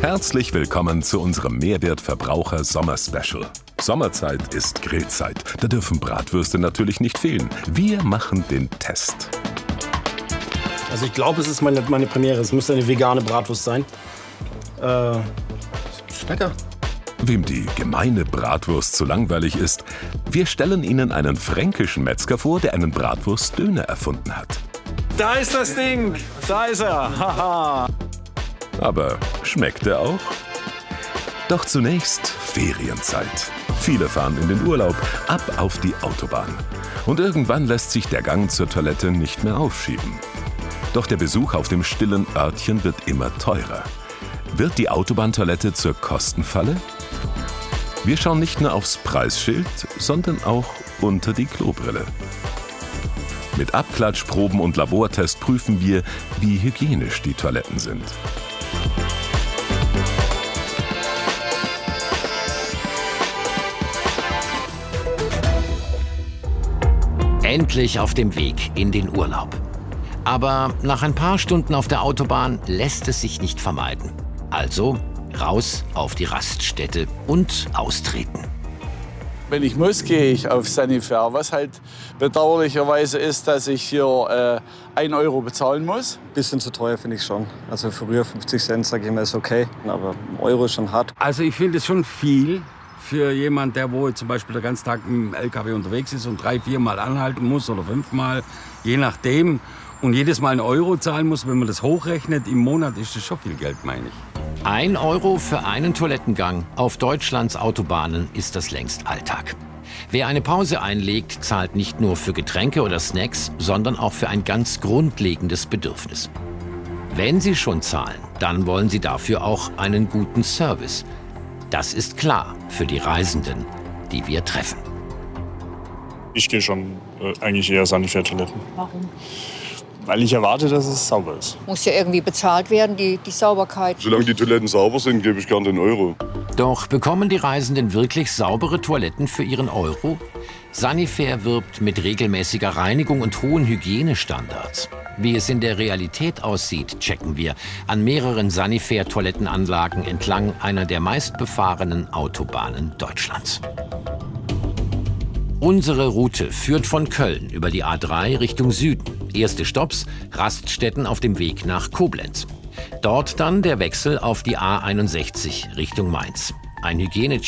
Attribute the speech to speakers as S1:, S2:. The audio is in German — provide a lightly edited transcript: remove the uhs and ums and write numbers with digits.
S1: Herzlich willkommen zu unserem Mehrwertverbraucher-Sommer-Special. Sommerzeit ist Grillzeit. Da dürfen Bratwürste natürlich nicht fehlen. Wir machen den Test.
S2: Also ich glaube, es ist meine Premiere. Es müsste eine vegane Bratwurst sein. Lecker.
S1: Wem die gemeine Bratwurst zu langweilig ist, wir stellen Ihnen einen fränkischen Metzger vor, der einen Bratwurstdöner erfunden hat.
S3: Da ist das Ding! Da ist er! Haha!
S1: Aber schmeckt er auch? Doch zunächst Ferienzeit. Viele fahren in den Urlaub, ab auf die Autobahn. Und irgendwann lässt sich der Gang zur Toilette nicht mehr aufschieben. Doch der Besuch auf dem stillen Örtchen wird immer teurer. Wird die Autobahntoilette zur Kostenfalle? Wir schauen nicht nur aufs Preisschild, sondern auch unter die Klobrille. Mit Abklatschproben und Labortest prüfen wir, wie hygienisch die Toiletten sind.
S4: Endlich auf dem Weg in den Urlaub. Aber nach ein paar Stunden auf der Autobahn lässt es sich nicht vermeiden. Also raus auf die Raststätte und austreten.
S3: Wenn ich muss, gehe ich auf Sanifair, was halt bedauerlicherweise ist, dass ich hier 1 Euro bezahlen muss.
S5: Bisschen zu teuer finde ich schon. Also früher 50 Cent, sage ich mal, ist okay, aber 1 Euro ist schon hart.
S6: Also ich finde es schon viel für jemand, der wohl zum Beispiel den ganzen Tag im LKW unterwegs ist und 3-4 Mal anhalten muss oder 5 Mal, je nachdem. Und jedes Mal 1 Euro zahlen muss, wenn man das hochrechnet, im Monat ist das schon viel Geld, meine ich.
S4: 1 Euro für einen Toilettengang auf Deutschlands Autobahnen ist das längst Alltag. Wer eine Pause einlegt, zahlt nicht nur für Getränke oder Snacks, sondern auch für ein ganz grundlegendes Bedürfnis. Wenn Sie schon zahlen, dann wollen Sie dafür auch einen guten Service. Das ist klar für die Reisenden, die wir treffen.
S7: Ich gehe schon eigentlich eher Sanifair-Toiletten.
S8: Warum?
S7: Weil ich erwarte, dass es sauber ist.
S8: Muss ja irgendwie bezahlt werden, die Sauberkeit.
S9: Solange die Toiletten sauber sind, gebe ich gern den Euro.
S4: Doch bekommen die Reisenden wirklich saubere Toiletten für ihren Euro? Sanifair wirbt mit regelmäßiger Reinigung und hohen Hygienestandards. Wie es in der Realität aussieht, checken wir an mehreren Sanifair-Toilettenanlagen entlang einer der meistbefahrenen Autobahnen Deutschlands. Unsere Route führt von Köln über die A3 Richtung Süden. Erste Stopps, Raststätten auf dem Weg nach Koblenz. Dort dann der Wechsel auf die A61 Richtung Mainz. Ein Hygienecheck